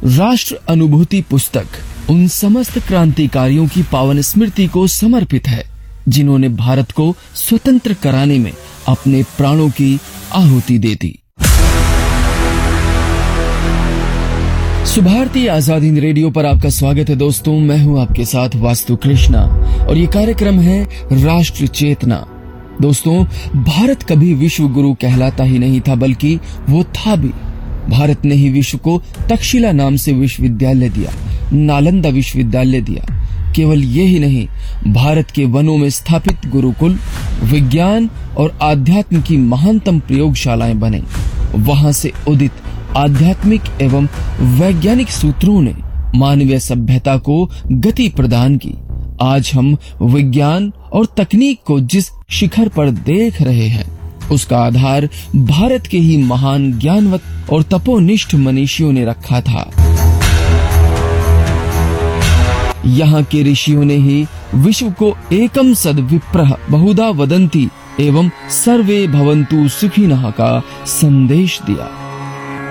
राष्ट्र अनुभूति पुस्तक उन समस्त क्रांतिकारियों की पावन स्मृति को समर्पित है जिन्होंने भारत को स्वतंत्र कराने में अपने प्राणों की आहुति दे दी। सुभारती आजाद हिंद रेडियो पर आपका स्वागत है दोस्तों। मैं हूं आपके साथ वास्तु कृष्णा और ये कार्यक्रम है राष्ट्र चेतना। दोस्तों, भारत कभी विश्व गुरु कहलाता ही नहीं था, बल्कि वो था भी। भारत ने ही विश्व को तक्षशिला नाम से विश्वविद्यालय दिया, नालंदा विश्वविद्यालय दिया। केवल यही नहीं, भारत के वनों में स्थापित गुरुकुल, विज्ञान और आध्यात्म की महानतम प्रयोगशालाएं बने। वहां से उदित आध्यात्मिक एवं वैज्ञानिक सूत्रों ने मानवीय सभ्यता को गति प्रदान की। आज हम विज्ञान और तकनीक को जिस शिखर पर देख रहे हैं, उसका आधार भारत के ही महान ज्ञानवत और तपोनिष्ठ मनीषियों ने रखा था। यहाँ के ऋषियों ने ही विश्व को एकम सद विप्रः बहुधा वदन्ति एवं सर्वे भवन्तु सुखिनः का संदेश दिया।